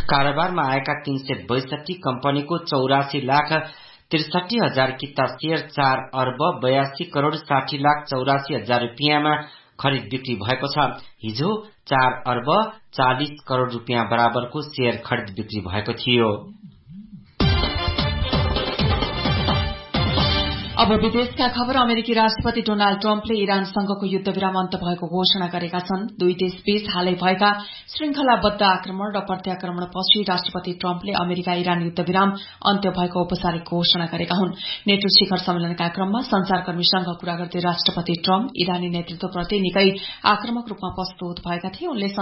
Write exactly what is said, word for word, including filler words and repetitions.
कारोबारमा आएका तीन सय बैसठी कम्पनीको चौरासी लाख त्रिसठी हजार किता शेयर चार अर्ब बयासी करोड़ साठी लाख चौरासी हजार रुपियाँमा खरिद बिक्री भएको छ। हिजो चार अर्ब चालीस करोड़ रुपियाँ बराबरको शेयर खरिद बिक्री भएको थियो। अब विदेशका खबर। अमेरिकी राष्ट्रपति डोनाल्ड ट्रम्पले इरानसँगको युद्धविराम अन्त भएको घोषणा गरेका छन्। दुई देशबीच हालै भएका श्रृंखलाबद्ध आक्रमण र प्रत्याक्रमणपछि राष्ट्रपति ट्रम्पले अमेरिका इरान युद्धविराम अन्त्य भएको औपचारिक घोषणा गरेका हुन्। नेटो शिखर सम्मेलनका क्रममा संचारकर्मीसँग कुरा गर्दै राष्ट्रपति ट्रम्प इरानी नेतृत्वप्रति निकै आक्रामक रूपमा प्रस्तुत भएका थिए। उनले